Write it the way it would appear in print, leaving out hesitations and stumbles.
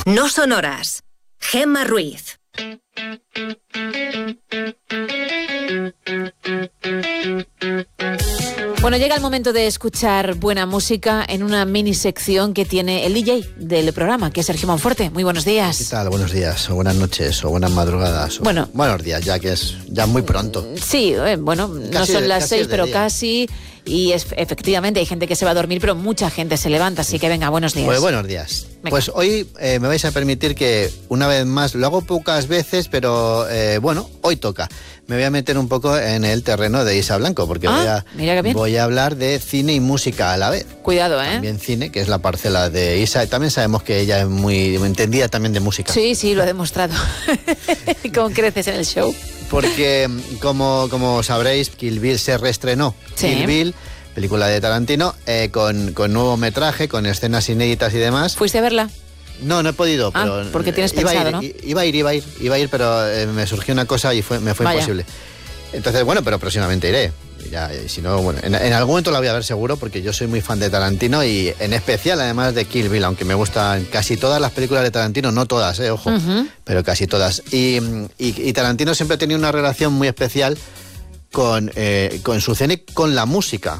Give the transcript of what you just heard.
No sonoras. Gemma Ruiz. Bueno, llega el momento de escuchar buena música en una mini sección que tiene el DJ del programa, que es Sergio Monforte. Muy buenos días. ¿Qué tal? Buenos días, o buenas noches, o buenas madrugadas. Bueno, buenos días, ya que es ya muy pronto. Sí, bueno, casi no son las 6, pero día. Casi. Y efectivamente hay gente que se va a dormir, pero mucha gente se levanta, así que venga, buenos días. Pues buenos días. Venga. Pues hoy me vais a permitir que una vez más, lo hago pocas veces, pero bueno, hoy toca. Me voy a meter un poco en el terreno de Isa Blanco, porque voy a hablar de cine y música a la vez. Cuidado, ¿eh? También cine, que es la parcela de Isa. También sabemos que ella es muy entendida también de música. Sí, lo ha demostrado. Con creces en el show. Porque, como sabréis, Kill Bill se reestrenó. Sí. Kill Bill, película de Tarantino, con nuevo metraje, con escenas inéditas y demás. ¿Fuiste a verla? No he podido, pero... porque tienes pensado, ¿no? Iba a ir, pero me surgió una cosa y me fue imposible. Entonces, bueno, pero próximamente iré. Ya, si no, bueno, en algún momento la voy a ver seguro, porque yo soy muy fan de Tarantino y en especial, además de Kill Bill, aunque me gustan casi todas las películas de Tarantino, no todas, ojo, pero casi todas. Y Tarantino siempre ha tenido una relación muy especial con su cine y con la música.